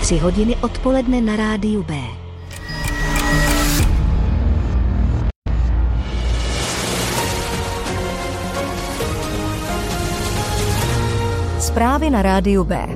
3 hodiny odpoledne na rádiu B. Zprávy na rádiu B.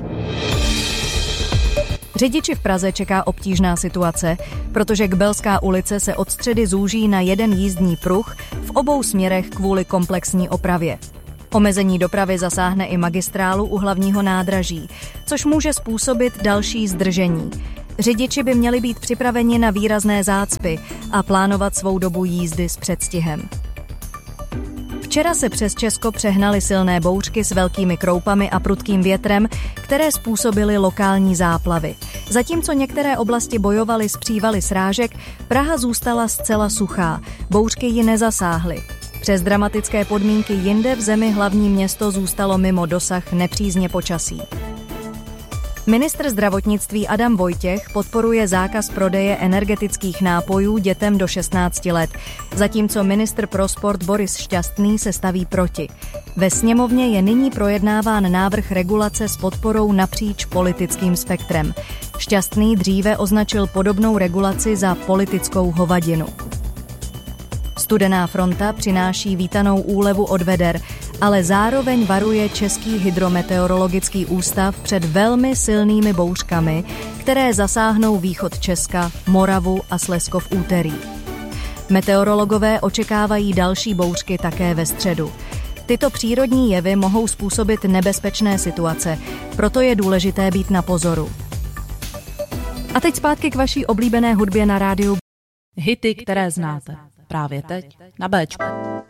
Řidiči v Praze čeká obtížná situace, protože Kbelská ulice se od středy zúží na jeden jízdní pruh v obou směrech kvůli komplexní opravě. Omezení dopravy zasáhne i magistrálu u hlavního nádraží, což může způsobit další zdržení. Řidiči by měli být připraveni na výrazné zácpy a plánovat svou dobu jízdy s předstihem. Včera se přes Česko přehnaly silné bouřky s velkými kroupami a prudkým větrem, které způsobily lokální záplavy. Zatímco některé oblasti bojovaly s přívaly srážek, Praha zůstala zcela suchá, bouřky ji nezasáhly. Přes dramatické podmínky jinde v zemi hlavní město zůstalo mimo dosah nepřízně počasí. Ministr zdravotnictví Adam Vojtěch podporuje zákaz prodeje energetických nápojů dětem do 16 let, zatímco ministr pro sport Boris Šťastný se staví proti. Ve sněmovně je nyní projednáván návrh regulace s podporou napříč politickým spektrem. Šťastný dříve označil podobnou regulaci za politickou hovadinu. Studená fronta přináší vítanou úlevu od veder, ale zároveň varuje Český hydrometeorologický ústav před velmi silnými bouřkami, které zasáhnou východ Česka, Moravu a Slezsko v úterý. Meteorologové očekávají další bouřky také ve středu. Tyto přírodní jevy mohou způsobit nebezpečné situace, proto je důležité být na pozoru. A teď zpátky k vaší oblíbené hudbě na rádiu. Hity, které znáte. Právě teď na Béčku.